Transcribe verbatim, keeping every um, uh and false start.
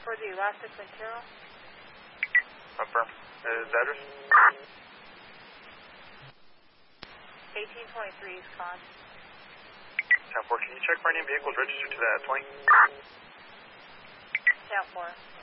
for the Elastic Ventura. Affirm. Is that address? eighteen twenty-three East Con. ten four, can you check for any vehicles registered to that plane? ten four.